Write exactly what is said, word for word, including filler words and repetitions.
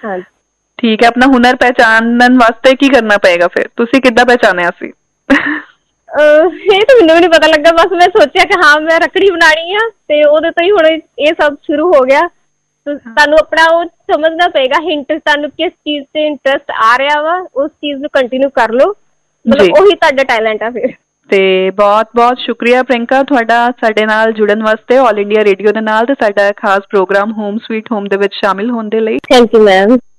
ਹਾਂਜੀ ਠੀਕ ਹੈ। ਆਪਣਾ ਹੁਨਰ ਪਹਿਚਾਨਣ ਵਾਸਤੇ ਕੀ ਕਰਨਾ ਪਏਗਾ ਫਿਰ? ਤੁਸੀਂ ਕਿੱਦਾਂ ਪਹਿਚਾਨਿਆ ਸੀ? ਇਹ ਤਾਂ ਮੈਨੂੰ ਵੀ ਨਹੀਂ ਪਤਾ ਲੱਗਾ, ਬਸ ਮੈਂ ਸੋਚਿਆ ਕਿ ਹਾਂ ਮੈਂ ਰੱਖੜੀ ਬਣਾਉਣੀ ਆ ਅਤੇ ਉਹਦੇ ਤੋਂ ਹੀ ਹੁਣ ਇਹ ਸਭ ਸ਼ੁਰੂ ਹੋ ਗਿਆ। ਤੁਹਾਨੂੰ ਆਪਣਾ ਉਹ ਸਮਝਣਾ ਪਏਗਾ ਹਿੰਟ, ਤੁਹਾਨੂੰ ਕਿਸ ਚੀਜ਼ 'ਤੇ ਇੰਟਰਸਟ ਆ ਰਿਹਾ ਵਾ, ਉਸ ਚੀਜ਼ ਨੂੰ ਕੰਟੀਨਿਊ ਕਰ ਲਓ, ਮਤਲਬ ਉਹੀ ਤੁਹਾਡਾ ਟੈਲੈਂਟ ਆ ਫਿਰ। ਤੇ ਬਹੁਤ ਬਹੁਤ ਸ਼ੁਕਰੀਆ ਪ੍ਰਿਅੰਕਾ ਤੁਹਾਡਾ ਸਾਡੇ ਨਾਲ ਜੁੜਨ ਵਾਸਤੇ, ਆਲ ਇੰਡੀਆ ਰੇਡੀਓ ਦੇ ਨਾਲ, ਤੇ ਸਾਡਾ ਖਾਸ ਪ੍ਰੋਗਰਾਮ ਹੋਮ ਸਵੀਟ ਹੋਮ ਦੇ ਵਿੱਚ ਸ਼ਾਮਿਲ ਹੋਣ ਦੇ ਲਈ। Thank you ma'am.